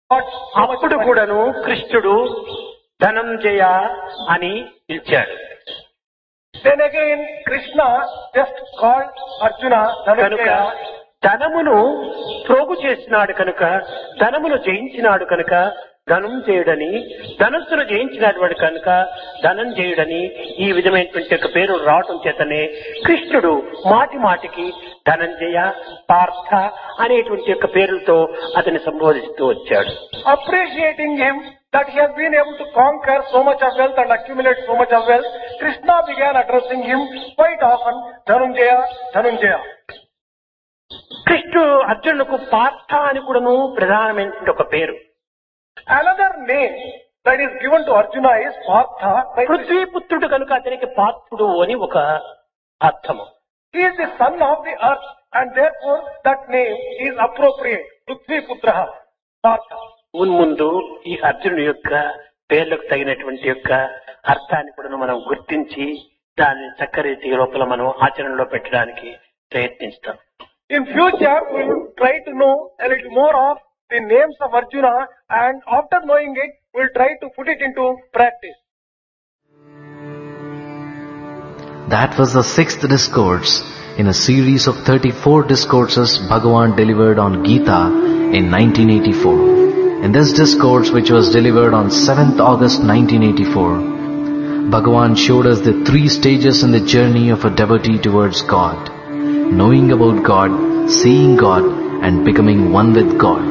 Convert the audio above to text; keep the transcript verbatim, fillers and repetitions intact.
got so much అప్పుడు money. కూడాను కృష్ణుడు ధనంజయ అని పిలిచాడు. Then again, Krishna just called Arjuna కనుక Dhananjaya. ధనమును ప్రోగు చేసినాడు కనుక, ధనమును జయించినాడు కనుక ధనంజయుడని, ధనస్సును జయించినటువంటి కనుక ధనంజయుడని ఈ విధమైనటువంటి యొక్క పేరు రావటం చేతనే కృష్ణుడు మాటి మాటికి ధనంజయ, పార్థ అనేటువంటి యొక్క పేరులతో అతన్ని సంబోధిస్తూ వచ్చాడు. Appreciating him that he has been able to conquer so much of wealth and accumulate so much of wealth, Krishna began addressing him quite often, Dhananjaya, Dhananjaya. కృష్ణుడు అర్జునులకు పార్థ అని కూడాను ప్రధానమైనటువంటి ఒక పేరు. Another name that is given to Arjuna is Partha. by Krishna. పృథ్వీపుత్రుడు కనుక అతనికి పార్థుడు అని ఒక అర్థము. He is the son of the earth and therefore that name is appropriate. Prithvi Putraha, Partha. మున్ముందు ఈ అర్జునుడి యొక్క పేర్లకు తగినటువంటి యొక్క అర్థాన్ని కూడా మనం గుర్తించి దాన్ని చక్కరీతి లోపల మనం ఆచరణలో పెట్టడానికి ప్రయత్నిస్తాం. In future, we will try to know a little more of the names of Arjuna, and after knowing it, we will try to put it into practice. That was the sixth discourse in a series of thirty-four discourses Bhagavan delivered on Gita in nineteen eighty-four. In this discourse, which was delivered on seventh August nineteen eighty-four, Bhagavan showed us the three stages in the journey of a devotee towards God: knowing about God, seeing God, and becoming one with God.